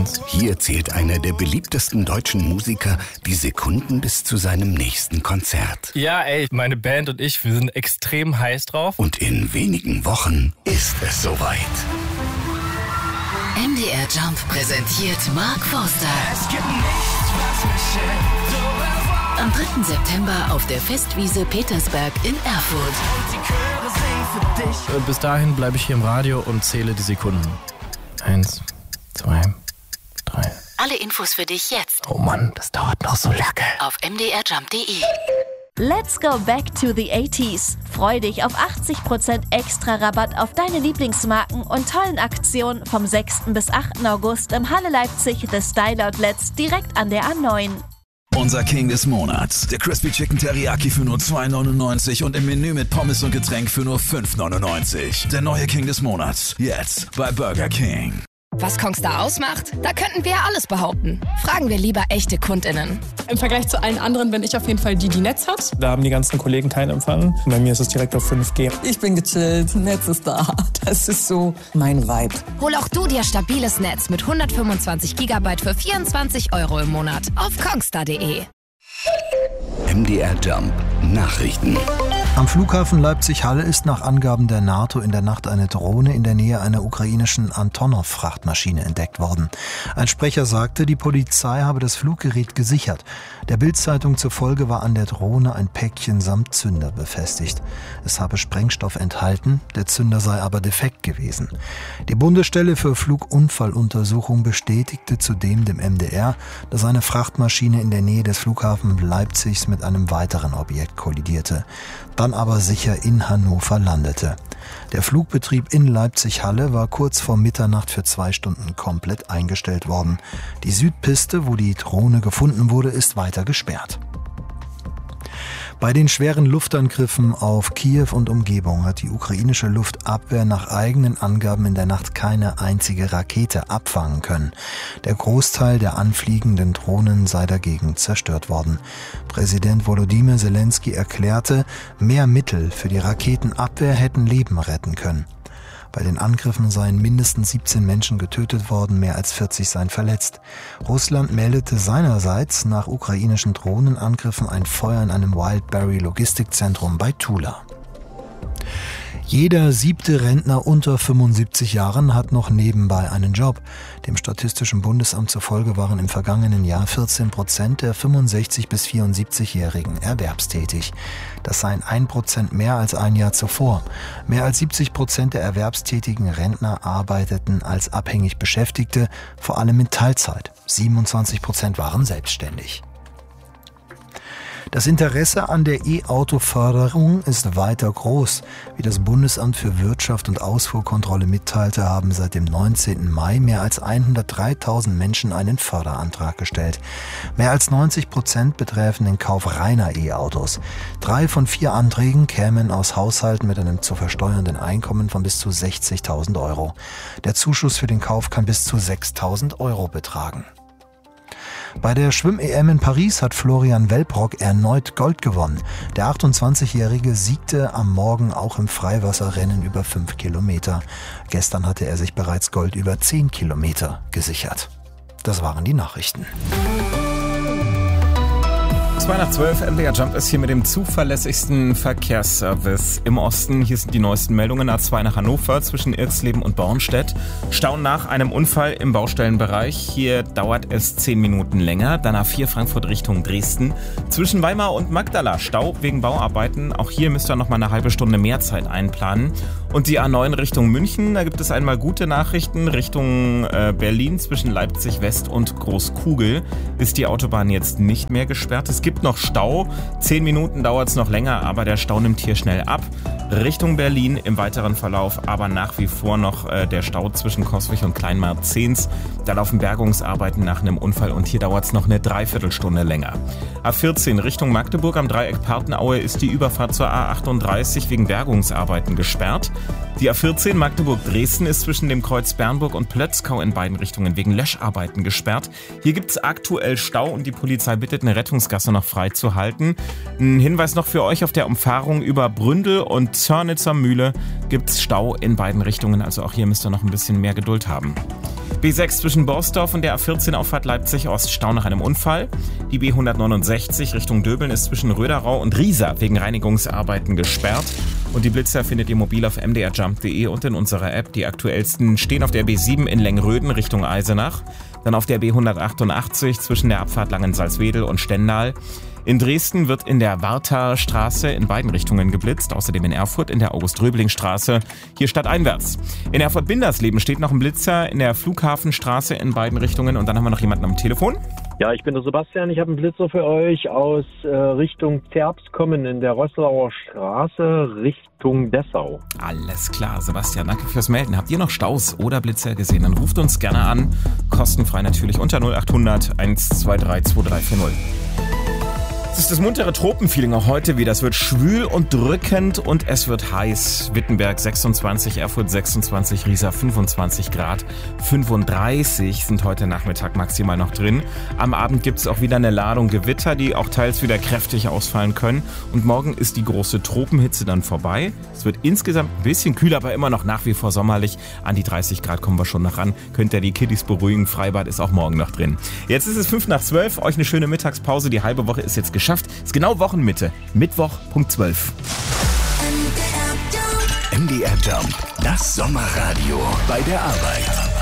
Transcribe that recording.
1. Hier zählt einer der beliebtesten deutschen Musiker die Sekunden bis zu seinem nächsten Konzert. Ja, ey, meine Band und ich, wir sind extrem heiß drauf. Und in wenigen Wochen ist es soweit. MDR Jump präsentiert Mark Forster. Es gibt nichts, was mich hält. Am 3. September auf der Festwiese Petersberg in Erfurt. Die Chöre singen für dich. Bis dahin bleibe ich hier im Radio und zähle die Sekunden. 1, 2, 3. Alle Infos für dich jetzt. Oh Mann, das dauert noch so lange. Auf mdrjump.de. Let's go back to the 80s. Freu dich auf 80% extra Rabatt auf deine Lieblingsmarken und tollen Aktionen vom 6. bis 8. August im Halle Leipzig The Style Outlets direkt an der A9. Unser King des Monats. Der Crispy Chicken Teriyaki für nur 2,99 und im Menü mit Pommes und Getränk für nur 5,99. Der neue King des Monats. Jetzt bei Burger King. Was Kongstar ausmacht? Da könnten wir ja alles behaupten. Fragen wir lieber echte KundInnen. Im Vergleich zu allen anderen bin ich auf jeden Fall die Netz hat. Da haben die ganzen Kollegen keinen Empfang. Bei mir ist es direkt auf 5G. Ich bin gechillt, Netz ist da. Das ist so mein Vibe. Hol auch du dir stabiles Netz mit 125 GB für 24 € im Monat auf kongstar.de. MDR Jump Nachrichten. Am Flughafen Leipzig-Halle ist nach Angaben der NATO in der Nacht eine Drohne in der Nähe einer ukrainischen Antonov-Frachtmaschine entdeckt worden. Ein Sprecher sagte, die Polizei habe das Fluggerät gesichert. Der Bild-Zeitung zufolge war an der Drohne ein Päckchen samt Zünder befestigt. Es habe Sprengstoff enthalten, der Zünder sei aber defekt gewesen. Die Bundesstelle für Flugunfalluntersuchung bestätigte zudem dem MDR, dass eine Frachtmaschine in der Nähe des Flughafens Leipzigs mit einem weiteren Objekt kollidierte, dann aber sicher in Hannover landete. Der Flugbetrieb in Leipzig-Halle war kurz vor Mitternacht für 2 Stunden komplett eingestellt worden. Die Südpiste, wo die Drohne gefunden wurde, ist weiter gesperrt. Bei den schweren Luftangriffen auf Kiew und Umgebung hat die ukrainische Luftabwehr nach eigenen Angaben in der Nacht keine einzige Rakete abfangen können. Der Großteil der anfliegenden Drohnen sei dagegen zerstört worden. Präsident Volodymyr Zelensky erklärte, mehr Mittel für die Raketenabwehr hätten Leben retten können. Bei den Angriffen seien mindestens 17 Menschen getötet worden, mehr als 40 seien verletzt. Russland meldete seinerseits nach ukrainischen Drohnenangriffen ein Feuer in einem Wildberry-Logistikzentrum bei Tula. Jeder 7. Rentner unter 75 Jahren hat noch nebenbei einen Job. Dem Statistischen Bundesamt zufolge waren im vergangenen Jahr 14% der 65- bis 74-Jährigen erwerbstätig. Das seien 1% mehr als ein Jahr zuvor. Mehr als 70% der erwerbstätigen Rentner arbeiteten als abhängig Beschäftigte, vor allem in Teilzeit. 27% waren selbstständig. Das Interesse an der E-Auto-Förderung ist weiter groß. Wie das Bundesamt für Wirtschaft und Ausfuhrkontrolle mitteilte, haben seit dem 19. Mai mehr als 103.000 Menschen einen Förderantrag gestellt. Mehr als 90% betreffen den Kauf reiner E-Autos. 3 von 4 Anträgen kämen aus Haushalten mit einem zu versteuernden Einkommen von bis zu 60.000 €. Der Zuschuss für den Kauf kann bis zu 6.000 € betragen. Bei der Schwimm-EM in Paris hat Florian Welbrock erneut Gold gewonnen. Der 28-Jährige siegte am Morgen auch im Freiwasserrennen über 5 Kilometer. Gestern hatte er sich bereits Gold über 10 Kilometer gesichert. Das waren die Nachrichten. 2:12, MDR Jump ist hier mit dem zuverlässigsten Verkehrsservice im Osten. Hier sind die neuesten Meldungen. A2 nach Hannover zwischen Irxleben und Bornstedt. Stau nach einem Unfall im Baustellenbereich. Hier dauert es 10 Minuten länger. Dann A4 Frankfurt Richtung Dresden. Zwischen Weimar und Magdala Stau wegen Bauarbeiten. Auch hier müsst ihr noch mal eine halbe Stunde mehr Zeit einplanen. Und die A9 Richtung München. Da gibt es einmal gute Nachrichten. Richtung Berlin zwischen Leipzig West und Großkugel ist die Autobahn jetzt nicht mehr gesperrt. Es gibt noch Stau. 10 Minuten dauert es noch länger, aber der Stau nimmt hier schnell ab. Richtung Berlin im weiteren Verlauf, aber nach wie vor noch der Stau zwischen Coswig und Kleinmarzens. Da laufen Bergungsarbeiten nach einem Unfall und hier dauert es noch eine Dreiviertelstunde länger. A14 Richtung Magdeburg am Dreieck Partenaue ist die Überfahrt zur A38 wegen Bergungsarbeiten gesperrt. Die A14 Magdeburg-Dresden ist zwischen dem Kreuz Bernburg und Plötzkau in beiden Richtungen wegen Löscharbeiten gesperrt. Hier gibt es aktuell Stau und die Polizei bittet, eine Rettungsgasse noch frei zu halten. Ein Hinweis noch für euch: auf der Umfahrung über Bründel und Zörnitzer Mühle gibt es Stau in beiden Richtungen, also auch hier müsst ihr noch ein bisschen mehr Geduld haben. B6 zwischen Borsdorf und der A14 Auffahrt Leipzig-Ost, Stau nach einem Unfall. Die B169 Richtung Döbeln ist zwischen Röderau und Riesa wegen Reinigungsarbeiten gesperrt. Und die Blitzer findet ihr mobil auf mdrjump.de und in unserer App. Die aktuellsten stehen auf der B7 in Lengröden Richtung Eisenach. Dann auf der B188 zwischen der Abfahrt Langensalzwedel und Stendal. In Dresden wird in der Warthastraße in beiden Richtungen geblitzt. Außerdem in Erfurt in der August-Röbling-Straße, hier stadteinwärts. In Erfurt-Bindersleben steht noch ein Blitzer in der Flughafenstraße in beiden Richtungen. Und dann haben wir noch jemanden am Telefon. Ja, ich bin der Sebastian. Ich habe einen Blitzer für euch aus Richtung Zerbst kommen in der Rosslauer Straße Richtung Dessau. Alles klar, Sebastian, danke fürs Melden. Habt ihr noch Staus oder Blitzer gesehen? Dann ruft uns gerne an. Kostenfrei natürlich unter 0800 123 2340. Es ist das muntere Tropenfeeling auch heute wieder. Es wird schwül und drückend und es wird heiß. Wittenberg 26, Erfurt 26, Riesa 25 Grad. 35 sind heute Nachmittag maximal noch drin. Am Abend gibt es auch wieder eine Ladung Gewitter, die auch teils wieder kräftig ausfallen können. Und morgen ist die große Tropenhitze dann vorbei. Es wird insgesamt ein bisschen kühler, aber immer noch nach wie vor sommerlich. An die 30 Grad kommen wir schon noch ran. Könnt ihr die Kiddies beruhigen. Freibad ist auch morgen noch drin. Jetzt ist es 11:05. Euch eine schöne Mittagspause. Die halbe Woche ist jetzt geschafft. Ist genau Wochenmitte. Mittwoch, Punkt 12. MDR Jump, das Sommerradio bei der Arbeit.